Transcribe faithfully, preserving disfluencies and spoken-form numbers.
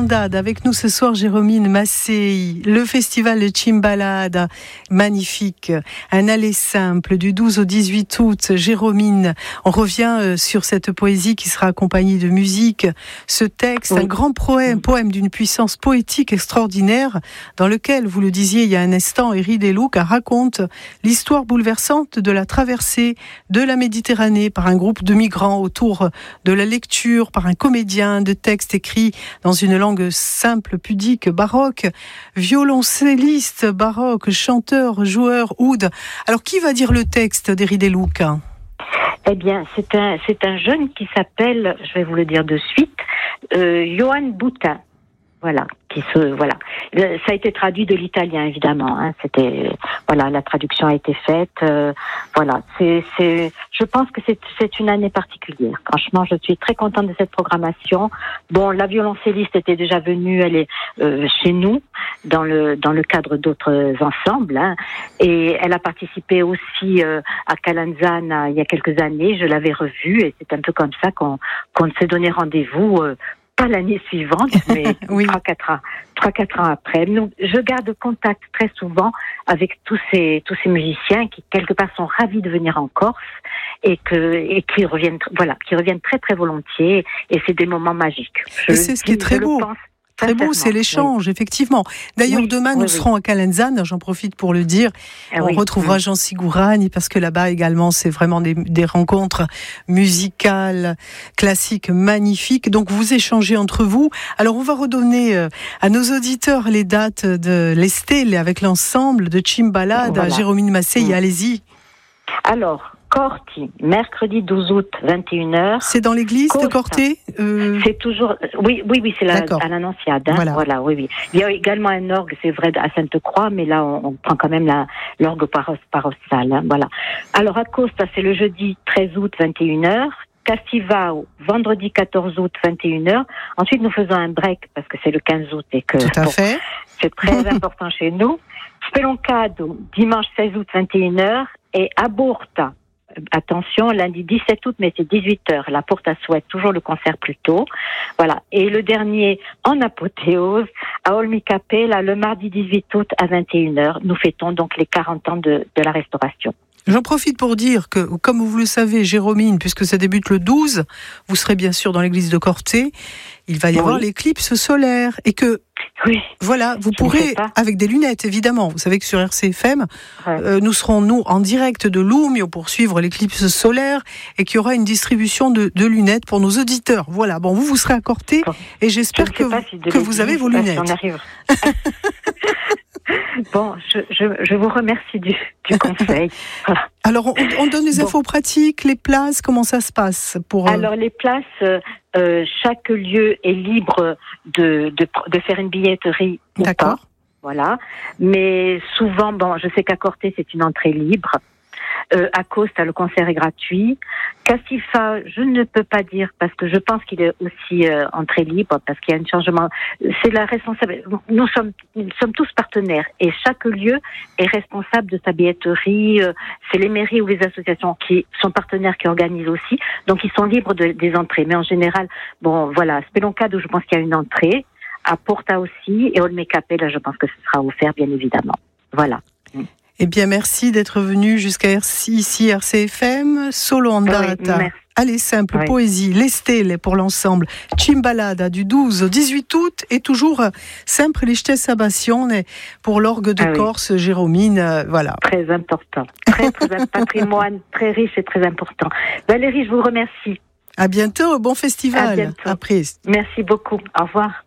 Andade, avec nous ce soir Jérôme Massey, le festival de Cimbalada, magnifique, un aller simple du douze au dix-huit août. Jérôme, on revient sur cette poésie qui sera accompagnée de musique, ce texte, oui. un grand poème, poème d'une puissance poétique extraordinaire, dans lequel, vous le disiez il y a un instant, Eri De Luca raconte l'histoire bouleversante de la traversée de la Méditerranée par un groupe de migrants autour de la lecture, par un comédien, de textes écrits dans une langue simple, pudique, baroque, violoncelliste baroque, chanteur, joueur, oud. Alors, qui va dire le texte d'Eri De Luca ? Eh bien, c'est un, c'est un jeune qui s'appelle, je vais vous le dire de suite, euh, Johan Boutin. Voilà, qui se, voilà. Ça a été traduit de l'italien, évidemment. Hein. C'était, voilà, la traduction a été faite. Euh, voilà, c'est, c'est. Je pense que c'est, c'est une année particulière. Franchement, je suis très contente de cette programmation. Bon, la violoncelliste était déjà venue, elle est euh, chez nous dans le dans le cadre d'autres ensembles, hein. Et elle a participé aussi euh, à Calanzana il y a quelques années. Je l'avais revue et c'est un peu comme ça qu'on qu'on s'est donné rendez-vous. Euh, Pas l'année suivante, mais oui. trois, quatre ans, trois, quatre ans après. Donc, je garde contact très souvent avec tous ces, tous ces musiciens qui, quelque part, sont ravis de venir en Corse et que, et qui reviennent, voilà, qui reviennent très, très volontiers. Et c'est des moments magiques. Je, et c'est ce qui est très beau. Très beau, c'est l'échange, oui. effectivement. D'ailleurs, oui, demain, oui, nous oui. serons à Calenzane, j'en profite pour le dire. Ah, On oui. retrouvera oui. Jean Sigourani, parce que là-bas également, c'est vraiment des, des rencontres musicales, classiques, magnifiques. Donc, vous échangez entre vous. Alors, on va redonner euh, à nos auditeurs les dates de l'Estelle avec l'ensemble de Cimbalada, voilà. Jérôme Massey, mmh. allez-y. Alors, Corti, mercredi douze août, vingt et une heures. C'est dans l'église Costa. de Corté euh... C'est toujours... Oui, oui, oui, c'est la, à l'Annonciade. Hein. Voilà. voilà, oui, oui. Il y a également un orgue, c'est vrai, à Sainte-Croix, mais là, on, on prend quand même la, l'orgue paros, parossale. Hein, voilà. Alors, à Costa, c'est le jeudi treize août, vingt et une heures. Castivao, vendredi quatorze août, vingt et une heures. Ensuite, nous faisons un break, parce que c'est le quinze août et que... Tout à bon, fait. C'est très important chez nous. Speloncado, dimanche seize août, vingt et une heures. Et à Bourta, attention, lundi dix-sept août, mais c'est dix-huit heures. La Porta souhaite toujours le concert plus tôt. Voilà. Et le dernier, en apothéose, à Olmicapella, le mardi dix-huit août à vingt et une heures. Nous fêtons donc les quarante ans de, de la restauration. J'en profite pour dire que, comme vous le savez, Jérôme, puisque ça débute le douze, vous serez bien sûr dans l'église de Corté. Il va y oui. avoir l'éclipse solaire et que, oui. voilà, vous Je pourrez, avec des lunettes, évidemment. Vous savez que sur R C F M, ouais. euh, nous serons, nous, en direct de Loumio pour suivre l'éclipse solaire et qu'il y aura une distribution de, de lunettes pour nos auditeurs. Voilà, bon, vous, vous serez à Corté bon. et j'espère que, si que vous avez vos lunettes. Si on arrive. Bon, je, je, je vous remercie du, du conseil. Voilà. Alors, on, on donne les infos bon. pratiques, les places, comment ça se passe pour... Alors, les places, euh, chaque lieu est libre de, de, de faire une billetterie ou D'accord. pas. Voilà. Mais souvent, bon, je sais qu'à Corté, c'est une entrée libre. Euh, à Costa, le concert est gratuit. Castifa, je ne peux pas dire parce que je pense qu'il est aussi euh, entrée libre parce qu'il y a un changement. C'est la responsable. Nous sommes, nous sommes tous partenaires et chaque lieu est responsable de sa billetterie. Euh, c'est les mairies ou les associations qui sont partenaires qui organisent aussi. Donc ils sont libres de, des entrées. Mais en général, bon, voilà, Speloncado, je pense qu'il y a une entrée. À Porta aussi et Olmecapella, je pense que ce sera offert, bien évidemment. Voilà. Eh bien, merci d'être venu jusqu'à ici, R C F M. Solo Andata. Oui, Allez, simple, oui. poésie, l'Estelle pour l'ensemble. Cimbalada du douze au dix-huit août et toujours sempre les Sabazione pour l'orgue de ah, Corse, oui. Jérôme. Euh, voilà. Très important. Très, très un patrimoine très riche et très important. Valérie, je vous remercie. À bientôt, bon festival. À bientôt. Après. Merci beaucoup. Au revoir.